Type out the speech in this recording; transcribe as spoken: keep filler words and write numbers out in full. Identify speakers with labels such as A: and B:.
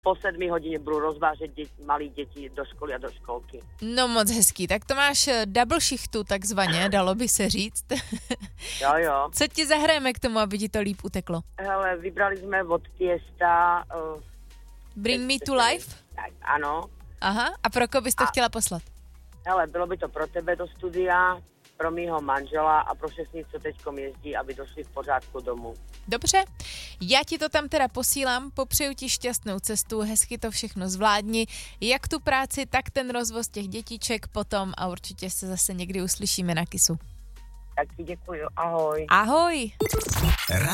A: po sedmi hodině budu rozvážet děti, malí děti do školy a do školky.
B: No moc hezký, tak to máš double shichtu takzvaně, dalo by se říct.
A: Jo, jo.
B: Co ti zahrajeme k tomu, aby ti to líp uteklo?
A: Hele, vybrali jsme od Tiesta... Uh,
B: Bring Me to Life?
A: Tak, ano.
B: Aha, a pro koho bys to a, chtěla poslat?
A: Hele, bylo by to pro tebe do studia, pro mýho manžela a pro všechny, co teďkom jezdí, aby došli v pořádku domů.
B: Dobře, já ti to tam teda posílám, popřeju ti šťastnou cestu, hezky to všechno zvládni, jak tu práci, tak ten rozvoz těch dětiček potom a určitě se zase někdy uslyšíme na Kisu.
A: Tak ti děkuju, ahoj.
B: Ahoj.